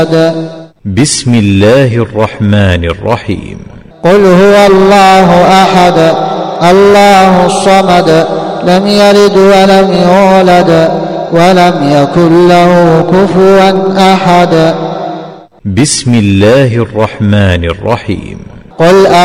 بسم الله الرحمن الرحيم. قل هو الله أحد الله الصمد لم يلد ولم يولد ولم يكن له كفوا أحد. بسم الله الرحمن الرحيم. قل